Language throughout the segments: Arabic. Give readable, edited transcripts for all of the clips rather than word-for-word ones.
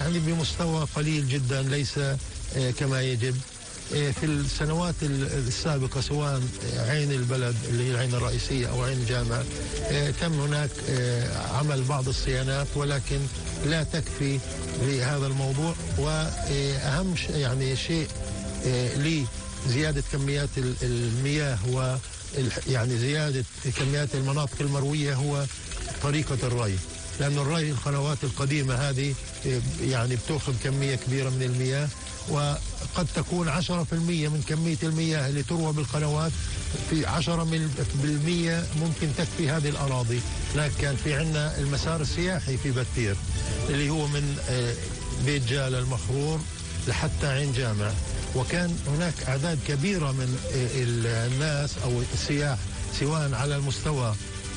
يعني بمستوى قليل جدا، ليس كما يجب. في السنوات السابقة سواء عين البلد اللي هي العين الرئيسية أو عين الجامع تم هناك عمل بعض الصيانات، ولكن لا تكفي لهذا الموضوع. وأهم يعني شيء لزيادة كميات المياه يعني زيادة كميات المناطق المروية هو طريقة الري، لأن الري القنوات القديمة هذه يعني بتأخذ كمية كبيرة من المياه، وقد تكون 10% من كمية المياه اللي تروى بالقنوات، في 10% ممكن تكفي هذه الأراضي. لكن كان في عندنا المسار السياحي في بتير اللي هو من بيت جالة المخرور لحتى عين جامع، وكان هناك أعداد كبيرة من الناس أو السياح سواء على المستوى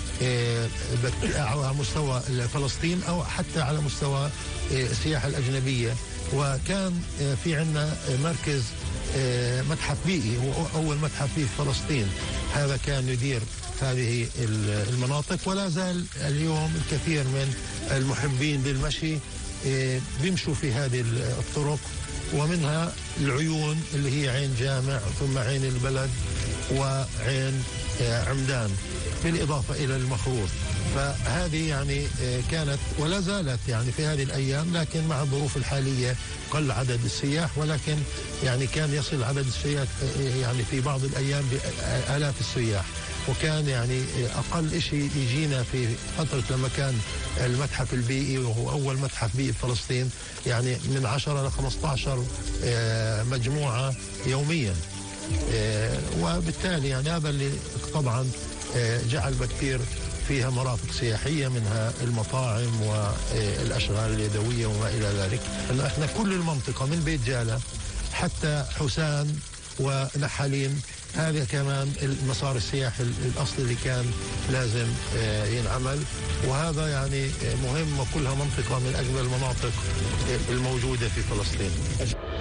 على مستوى فلسطين أو حتى على مستوى السياحة الأجنبية. وكان في عندنا مركز متحف بيئي، هو أول متحف في فلسطين، هذا كان يدير هذه المناطق. ولا زال اليوم الكثير من المحبين للمشي بيمشوا في هذه الطرق، ومنها العيون اللي هي عين جامع ثم عين البلد وعين عمدان، بالإضافة إلى المخرور. فهذه يعني كانت ولا زالت يعني في هذه الأيام، لكن مع الظروف الحالية قل عدد السياح، ولكن يعني كان يصل عدد السياح يعني في بعض الأيام بآلاف السياح. وكان يعني أقل شيء يجينا في فترة لما كان المتحف البيئي وهو أول متحف بيئي في فلسطين يعني من 10 ل 15 مجموعة يوميا. وبالتالي يعني هذا اللي طبعا جعل بتير فيها مرافق سياحية، منها المطاعم والأشغال اليدوية وما إلى ذلك. أنه إحنا كل المنطقة من بيت جالة حتى حسان ونحالين، هذا كمان المسار السياحي الأصلي اللي كان لازم ينعمل، وهذا يعني مهم، وكلها منطقة من أجمل المناطق الموجودة في فلسطين.